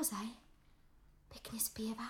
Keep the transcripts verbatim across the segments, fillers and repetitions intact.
Naozaj. Pekne spieva.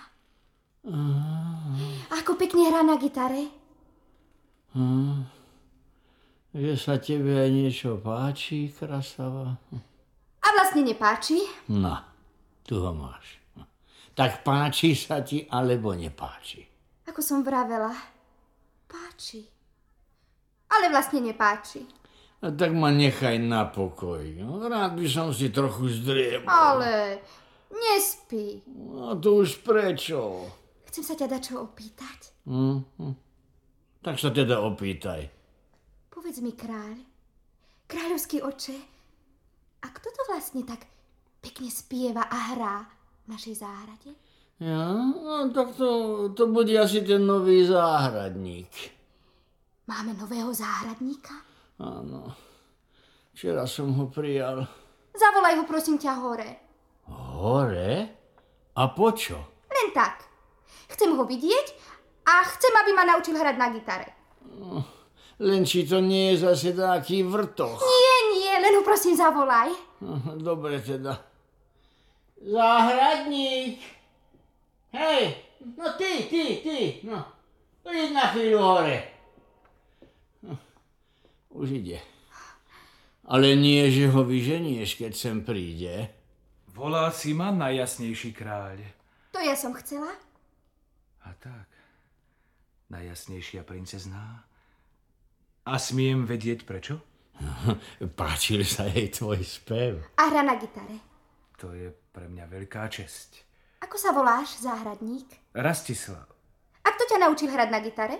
Uh. Ako pekne hrá na gitare. Uh. Že sa tebe aj niečo páči, krasava? A vlastne nepáči? No, tu ho máš. Tak páči sa ti, alebo nepáči? Ako som vravela, páči. Ale vlastne nepáči. A tak ma nechaj na pokoj. Rád by som si trochu zdriemal. Ale nespí. No to už prečo? Chcem sa ťa dačo opýtať. Mm-hmm. Tak sa teda opýtaj. Povedz mi, kráľ, kráľovský oče, a kto to vlastne tak pekne spieva a hrá v našej záhrade? Ja, no tak to, to bude asi ten nový záhradník. Máme nového záhradníka? Áno, včera som ho prijal. Zavolaj ho prosím ťa hore. Hore? A po čo? Len tak. Chcem ho vidieť a chcem, aby ma naučil hrať na gitare. No, len či to nie je zase taký vrtoch. Nie, nie, len ho prosím zavolaj. Dobre teda. Záhradník! Hej, no ty, ty, ty, no. Poď na chvíľu hore. Už ide. Ale nie, že ho vyženieš, keď sem príde. Volal si ma najjasnejší kráľ. To ja som chcela. A tak, najjasnejšia princezná. A smiem vedieť prečo? Páčil sa jej tvoj spev. A hra na gitare. To je pre mňa veľká česť. Ako sa voláš, záhradník? Rastislav. A kto ťa naučil hrať na gitare?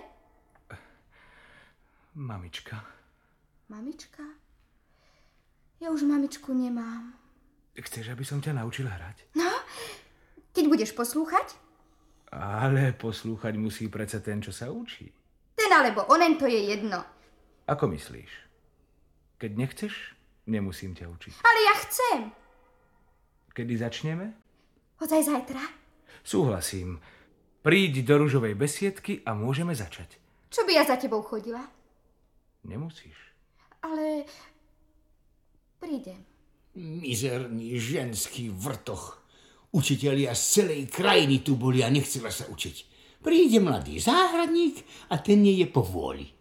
Mamička. Mamička? Ja už mamičku nemám. Chceš, aby som ťa naučil hrať? No, keď budeš poslúchať? Ale poslúchať musí predsa ten, čo sa učí. Ten alebo onen, to je jedno. Ako myslíš? Keď nechceš, nemusím ťa učiť. Ale ja chcem. Kedy začneme? Hodzaj zajtra. Súhlasím. Príď do ružovej besiedky a môžeme začať. Čo by ja za tebou chodila? Nemusíš. Ale prídem. Mizerný ženský vrtoch. Učitelia z celej krajiny tu boli a nechcela sa učiť. Príde mladý záhradník a ten nie je po vôli.